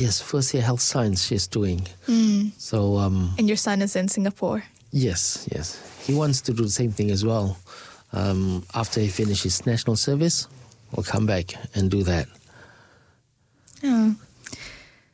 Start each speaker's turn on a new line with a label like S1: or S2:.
S1: Yes, first year health science she's doing. So
S2: And your son is in Singapore.
S1: yes. He wants to do the same thing as well. After he finishes national service, we'll come back and do that.
S2: Oh,